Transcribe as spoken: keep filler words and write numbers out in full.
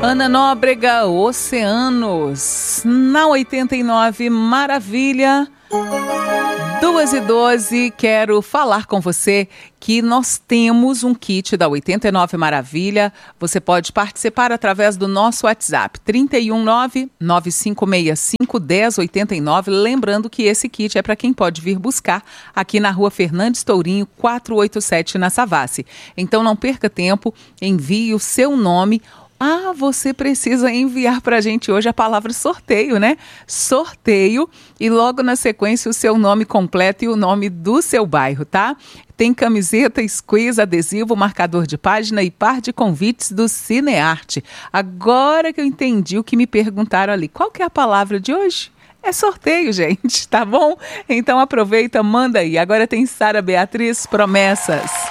Ana Nóbrega, Oceanos, na oitenta e nove, Maravilha. duas e doze, quero falar com você que nós temos um kit da oitenta e nove Maravilha. Você pode participar através do nosso WhatsApp, trinta e um nove, nove cinco seis cinco, um zero oito nove. Lembrando que esse kit é para quem pode vir buscar aqui na rua Fernandes Tourinho, quatrocentos e oitenta e sete, na Savassi. Então não perca tempo, envie o seu nome. Ah, você precisa enviar para a gente hoje a palavra sorteio, né? Sorteio e logo na sequência o seu nome completo e o nome do seu bairro, tá? Tem camiseta, squeeze, adesivo, marcador de página e par de convites do Cinearte. Agora que eu entendi o que me perguntaram ali, qual que é a palavra de hoje? É sorteio, gente, tá bom? Então aproveita, manda aí. Agora tem Sara Beatriz, Promessas.